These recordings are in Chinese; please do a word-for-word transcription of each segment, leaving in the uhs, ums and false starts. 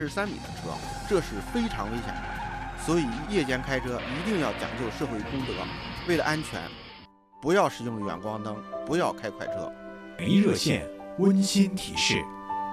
十三米的车，这是非常危险的。所以夜间开车一定要讲究社会公德，为了安全，不要使用远光灯，不要开快车。 名医热线温馨提示。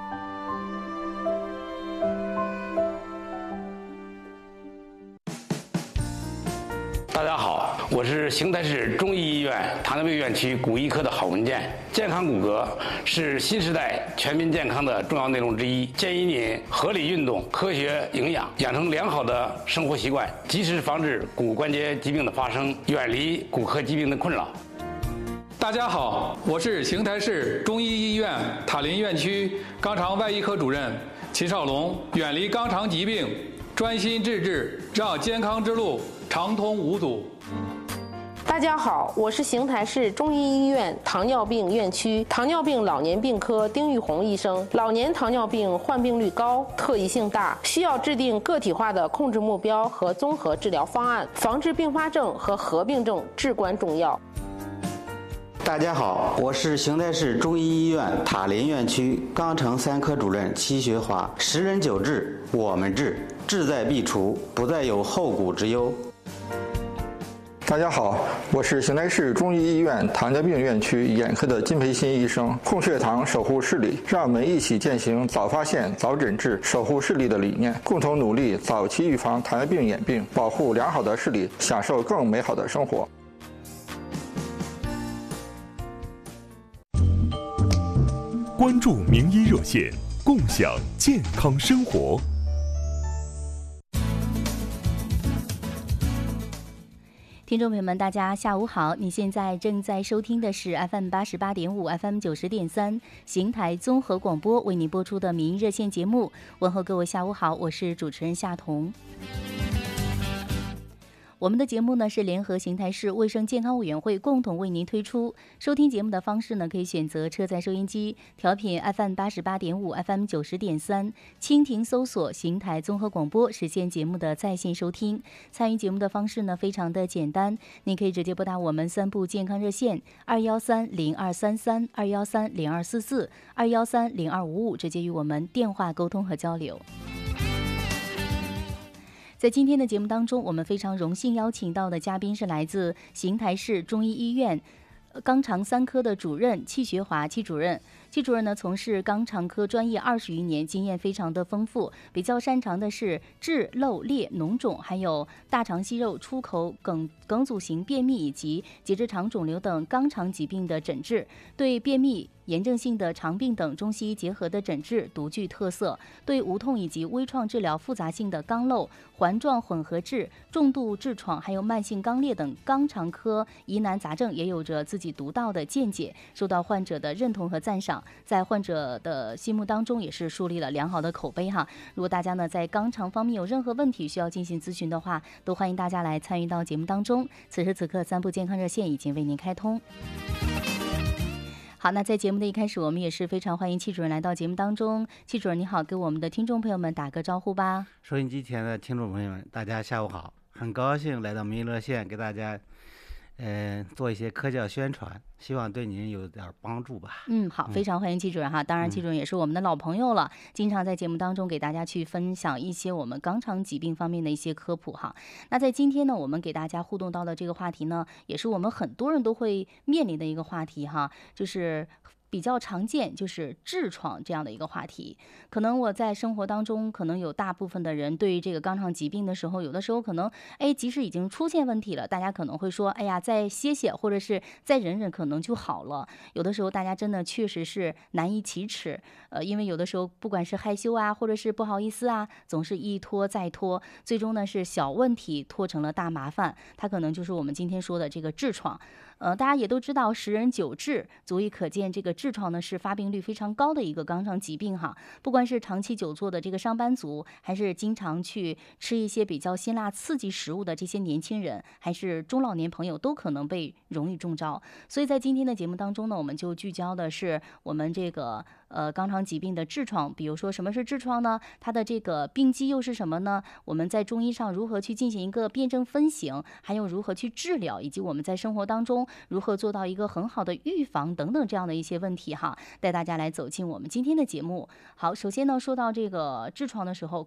大家好，我是邢台市中医医院糖尿病院区骨医科的郝文健。健康骨骼是新时代全民健康的重要内容之一，建议您合理运动、科学营养，养成良好的生活习惯，及时防治骨关节疾病的发生，远离骨科疾病的困扰。 大家好，我是邢台市中医医院塔林院区肛肠外医科主任秦少龙。远离肛肠疾病，专心致志，让健康之路畅通无阻。 大家好，我是邢台市中医医院糖尿病院区糖尿病老年病科丁玉红医生。老年糖尿病患病率高，特异性大，需要制定个体化的控制目标和综合治疗方案，防治并发症和合并症至关重要。 大家好，我是邢台市中医医院塔林院区肛肠三科主任戚学华。十人九治，我们治，志在必除，不再有后顾之忧。 大家好，我是邢台市中医医院糖尿病院区眼科的金培新医生。控血糖，守护视力，让我们一起践行早发现、早诊治、守护视力的理念，共同努力早期预防糖尿病眼病，保护良好的视力，享受更美好的生活。 关注名医热线，共享健康生活。 听众朋友们，大家下午好！你现在正在收听的是 F M 八十八点五、F M 九十点三邢台综合广播为您播出的民医热线节目。问候各位下午好，我是主持人夏彤。我们的节目呢是联合邢台市卫生健康委员会共同为您推出。收听节目的方式呢，可以选择车载收音机调频 F M 八十八点五、F M 九十点三，蜻蜓搜索邢台综合广播，实现节目的在线收听。参与节目的方式呢非常的简单，您可以直接拨打我们三部健康热线二幺三零二三三、二幺三零二四四、二幺三零二五五，直接与我们电话沟通和交流。在今天的节目当中，我们非常荣幸邀请到的嘉宾是来自邢台市中医医院肛肠三科的主任戚学华戚主任。戚主任呢，从事肛肠科专业二十余年，经验非常的丰富，比较擅长的是痔漏裂脓肿，还有大肠息肉、出口梗梗阻型便秘以及结直肠肿瘤等肛肠疾病的诊治，对便秘、炎症性的肠病等中西医结合的诊治独具特色，对无痛以及微创治疗复杂性的肛瘘、环状混合痔、重度痔疮还有慢性肛裂等肛肠科疑难杂症也有着自己独到的见解，受到患者的认同和赞赏，在患者的心目当中也是树立了良好的口碑哈。如果大家呢在肛肠方面有任何问题需要进行咨询的话，都欢迎大家来参与到节目当中。此时此刻，三部健康热线已经为您开通。好，那在节目的一开始，我们也是非常欢迎戚主任来到节目当中。戚主任你好，给我们的听众朋友们打个招呼吧。 收音机前的听众朋友们，大家下午好，很高兴来到民医热线，给大家呃做一些科教宣传，希望对您有点帮助吧。 嗯，好，非常欢迎戚主任哈。当然，戚主任也是我们的老朋友了，嗯、经常在节目当中给大家去分享一些我们肛肠疾病方面的一些科普哈。那在今天呢，我们给大家互动到的这个话题呢，也是我们很多人都会面临的一个话题哈，就是比较常见，就是痔疮这样的一个话题。可能我在生活当中，可能有大部分的人对于这个肛肠疾病的时候，有的时候可能，哎，即使已经出现问题了，大家可能会说，哎呀，再歇歇，或者是再忍忍，可能就好了。有的时候大家真的确实是难以启齿，呃，因为有的时候不管是害羞啊，或者是不好意思啊，总是一拖再拖，最终呢是小问题拖成了大麻烦，它可能就是我们今天说的这个痔疮。呃，大家也都知道，十人九痔，足以可见这个痔疮呢是发病率非常高的一个肛肠疾病哈。不管是长期久坐的这个上班族，还是经常去吃一些比较辛辣刺激食物的这些年轻人，还是中老年朋友，都可能被容易中招。所以在今天的节目当中呢，我们就聚焦的是我们这个呃肛肠疾病的痔疮，比如说什么是痔疮呢？它的这个病机又是什么呢？我们在中医上如何去进行一个辩证分型，还有如何去治疗，以及我们在生活当中如何做到一个很好的预防等等这样的一些问题哈，带大家来走进我们今天的节目。好，首先呢，说到这个痔疮的时候，